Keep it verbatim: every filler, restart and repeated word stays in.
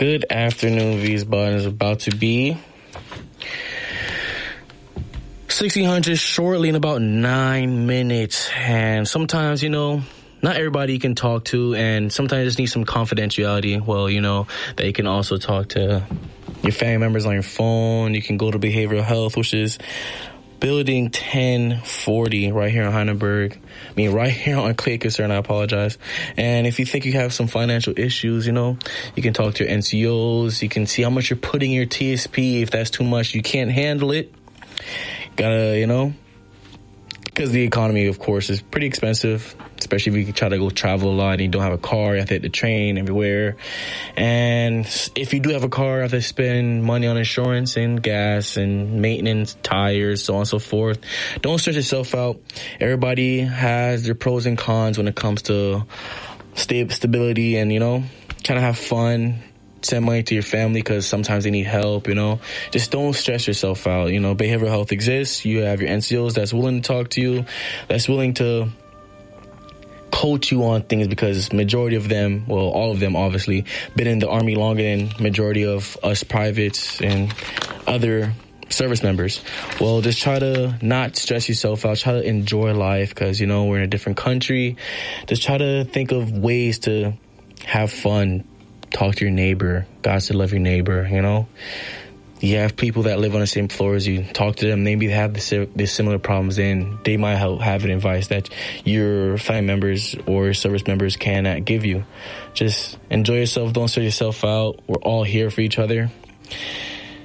Good afternoon, V's button is about to be sixteen hundred shortly in about nine minutes. And sometimes, you know, not everybody you can talk to, and sometimes you just need some confidentiality. Well, you know, that you can also talk to your family members on your phone. You can go to behavioral health, which is Building ten forty right here in Heidelberg. I mean, right here on Clay Concern, I apologize. And if you think you have some financial issues, you know, you can talk to your N C Os. You can see how much you're putting in your T S P. If that's too much, you can't handle it. Gotta, you know, because the economy, of course, is pretty expensive, especially if you try to go travel a lot and you don't have a car. You have to hit the train everywhere. And if you do have a car, you have to spend money on insurance and gas and maintenance, tires, so on and so forth. Don't stress yourself out. Everybody has their pros and cons when it comes to stability and, you know, kind of have fun. Send money to your family because sometimes they need help, you know. Just don't stress yourself out. You know, behavioral health exists. You have your N C Os that's willing to talk to you, that's willing to coach you on things, because majority of them, well, all of them obviously, been in the Army longer than majority of us privates and other service members. Well, just try to not stress yourself out. Try to enjoy life because, you know, we're in a different country. Just try to think of ways to have fun. Talk to your neighbor. God said love your neighbor, you know. You have people that live on the same floor as you. Talk to them. Maybe they have the, the similar problems, and they might help have an advice that your family members or service members cannot give you. Just enjoy yourself. Don't stress yourself out. We're all here for each other.